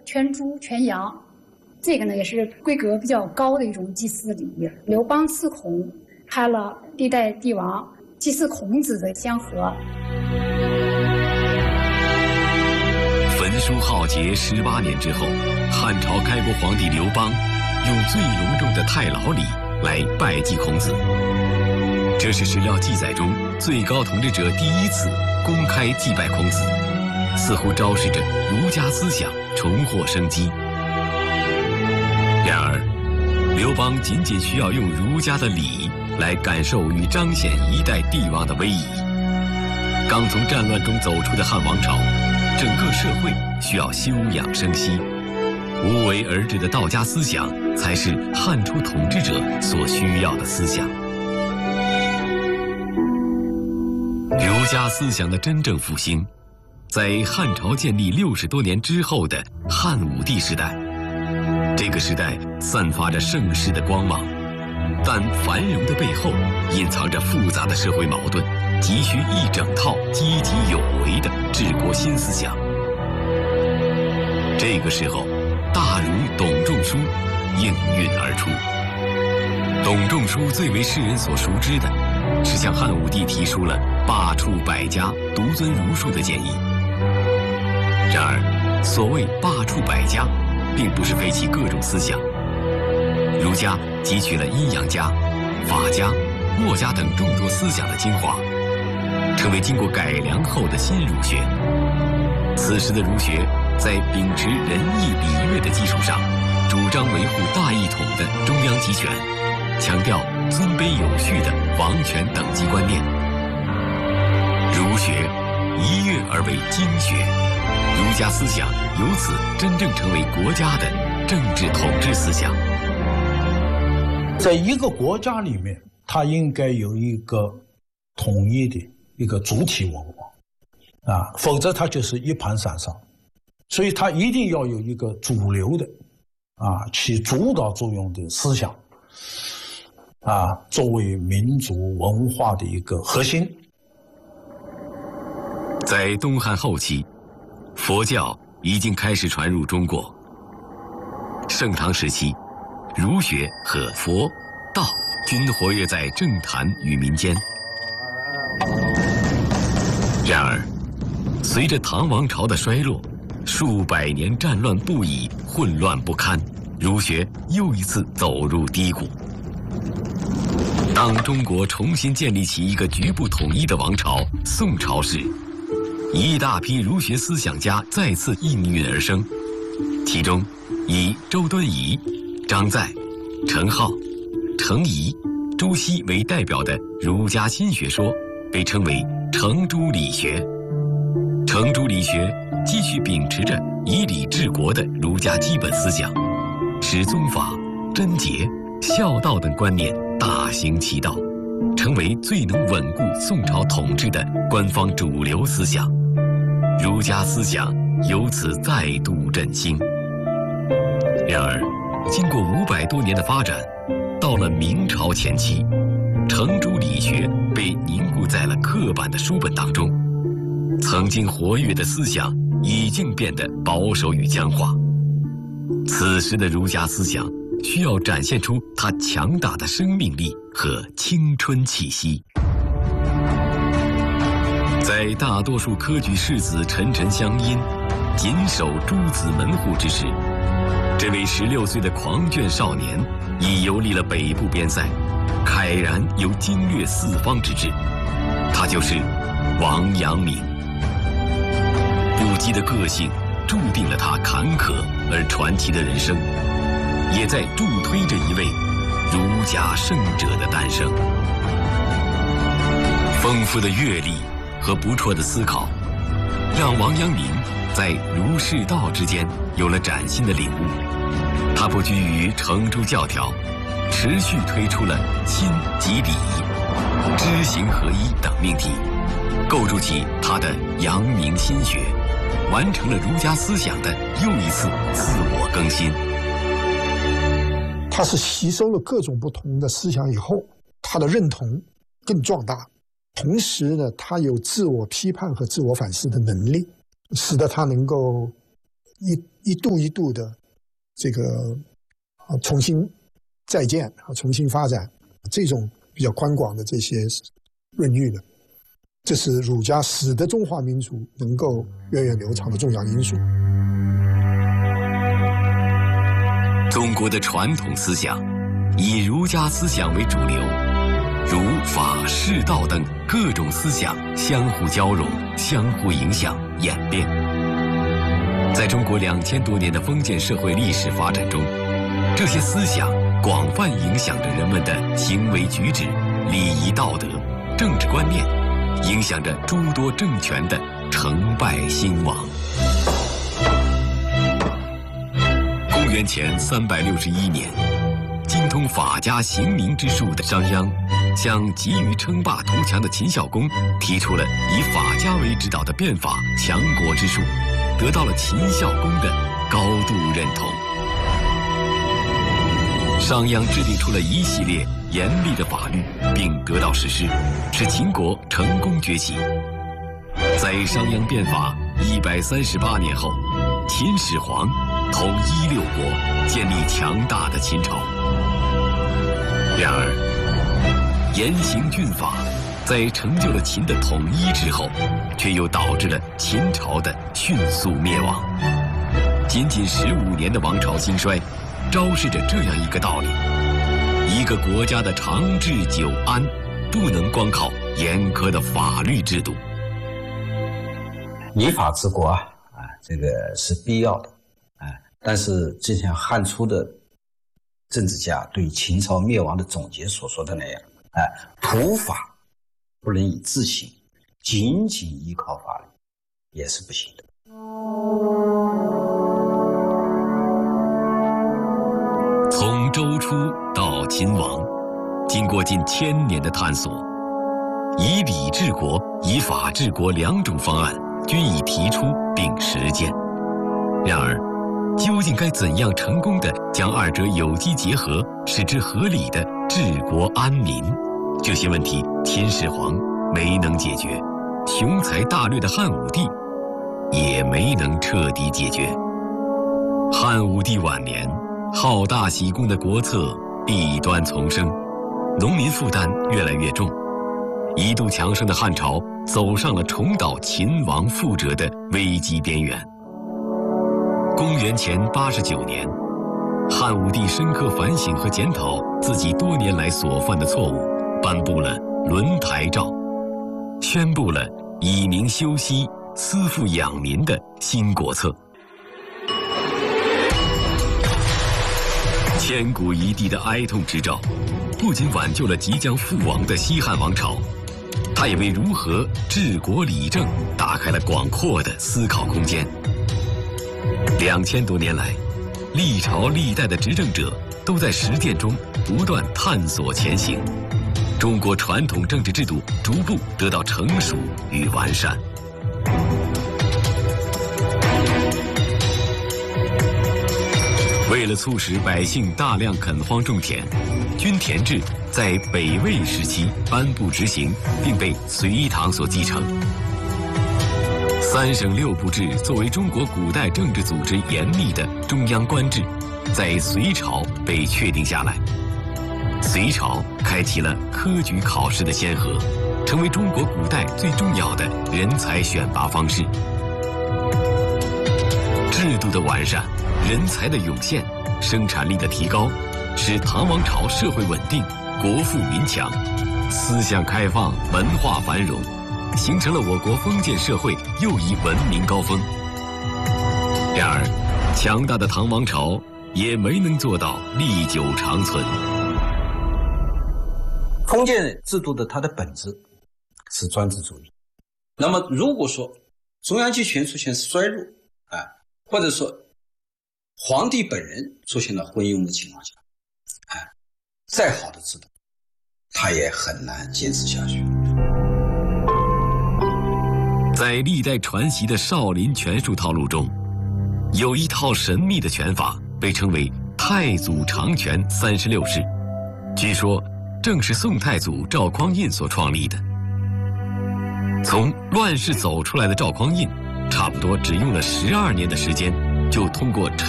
全猪、全羊。这个呢也是规格比较高的一种祭祀礼仪。刘邦祀孔，开了历代帝王祭祀孔子的香河。 焚书浩劫18年之后，汉朝开国皇帝刘邦用最隆重的太老礼来拜祭孔子。这是史料记载中最高统治者第一次公开祭拜孔子，似乎昭示着儒家思想重获生机。然而，刘邦仅仅需要用儒家的礼来感受与彰显一代帝王的威仪。刚从战乱中走出的汉王朝，整个社会需要休养生息，无为而治的道家思想才是汉初统治者所需要的思想。儒家思想的真正复兴，在汉朝建立60多年之后的汉武帝时代。这个时代散发着盛世的光芒，但繁荣的背后隐藏着复杂的社会矛盾，急需一整套积极有为的治国新思想。这个时候，大儒董仲舒应运而出。董仲舒最为世人所熟知的，是向汉武帝提出了罢黜百家、独尊儒术的建议。然而，所谓罢黜百家，并不是废弃各种思想。儒家汲取了阴阳家、法家、墨家等众多思想的精华，成为经过改良后的新儒学。此时的儒学在秉持仁义礼乐的基础上，主张维护大一统的中央集权，强调尊卑有序的王权等级观念。儒学一跃而为经学，儒家思想由此真正成为国家的政治统治思想。 在一个国家里面，它应该有一个统一的一个主体文化，否则它就是一盘散沙。所以它一定要有一个主流的，起主导作用的思想，作为民族文化的一个核心。 在东汉后期，佛教已经开始传入中国。盛唐时期，儒学和佛、道均活跃在政坛与民间。然而，随着唐王朝的衰落，数百年战乱不已，混乱不堪，儒学又一次走入低谷。当中国重新建立起一个局部统一的王朝——宋朝时，一大批儒学思想家再次应运而生，其中以周敦颐、张载、程颢、程颐、朱熹为代表的儒家新学说被称为程朱理学。程朱理学继续秉持着以礼治国的儒家基本思想，使宗法、贞洁、孝道等观念大行其道，成为最能稳固宋朝统治的官方主流思想。儒家思想由此再度振兴。然而，经过500多年的发展，到了明朝前期，程朱理学被凝固在了刻板的书本当中，曾经活跃的思想已经变得保守与僵化。此时的儒家思想需要展现出它强大的生命力和青春气息。在大多数科举士子沉沉相因、谨守诸子门户之时，这位16岁的狂狷少年已游历了北部边塞，慨然有经略四方之志。他就是王阳明。不羁的个性注定了他坎坷而传奇的人生，也在助推着一位儒家圣者的诞生。丰富的阅历和不辍的思考，让王阳明在儒释道之间有了崭新的领悟。他不拘于程朱教条，持续推出了亲及礼、知行合一等命题，构筑起他的阳明心学，完成了儒家思想的又一次自我更新。 他是吸收了各种不同的思想以后，他的认同更壮大，同时呢，他有自我批判和自我反思的能力，使得他能够一度的这个重新再建重新发展这种比较宽广的这些论据呢，这是儒家使得中华民族能够源远流长的重要因素。 中国的传统思想以儒家思想为主流，儒、法、释、道等各种思想相互交融、相互影响、演变。在中国2000多年的封建社会历史发展中，这些思想广泛影响着人们的行为举止、礼仪道德、政治观念，影响着诸多政权的成败兴亡。公元前361年，精通法家刑名之术的商鞅，向急于称霸图强的秦孝公提出了以法家为指导的变法强国之术，得到了秦孝公的高度认同。商鞅制定出了一系列严厉的法律，并得到实施，使秦国成功崛起。在商鞅变法138年后，秦始皇统一六国，建立强大的秦朝。然而，严刑峻法在成就了秦的统一之后，却又导致了秦朝的迅速灭亡。仅仅15年的王朝兴衰，昭示着这样一个道理：一个国家的长治久安，不能光靠严苛的法律制度。 以法治国这个是必要的但是就像汉初的政治家对秦朝灭亡的总结所说的那样普法不能以自行，仅仅依靠法律也是不行的。 从周初到秦亡，经过近1000年的探索，以礼治国、以法治国2种方案均已提出并实践。然而，究竟该怎样成功地将二者有机结合，使之合理的治国安民？这些问题，秦始皇没能解决，雄才大略的汉武帝也没能彻底解决。汉武帝晚年，好大喜功的国策弊端丛生，农民负担越来越重，一度强盛的汉朝走上了重蹈秦王覆辙的危机边缘。公元前89年，汉武帝深刻反省和检讨自己多年来所犯的错误，颁布了轮台诏，宣布了以民休息、思富养民的新国策。千古一帝的哀痛之诏，不仅挽救了即将覆亡的西汉王朝，它也为如何治国理政打开了广阔的思考空间。2000多年来，历朝历代的执政者都在实践中不断探索前行，中国传统政治制度逐步得到成熟与完善。为了促使百姓大量垦荒种田，均田制在北魏时期颁布执行，并被隋唐所继承。3省6部制作为中国古代政治组织严密的中央官制，在隋朝被确定下来。隋朝开启了科举考试的先河，成为中国古代最重要的人才选拔方式。制度的完善，人才的涌现，生产力的提高，使唐王朝社会稳定，国富民强，思想开放，文化繁荣，形成了我国封建社会又一文明高峰。然而，强大的唐王朝也没能做到历久长存。 封建制度的它的本质是专制主义。那么，如果说中央集权出现衰弱或者说皇帝本人出现了昏庸的情况下，再好的制度，它也很难坚持下去。 在历代传习的少林拳术套路中，有一套神秘的拳法被称为太祖长拳36式，据说正是宋太祖赵匡胤所创立的。从乱世走出来的赵匡胤，差不多只用了12年的时间， 就通过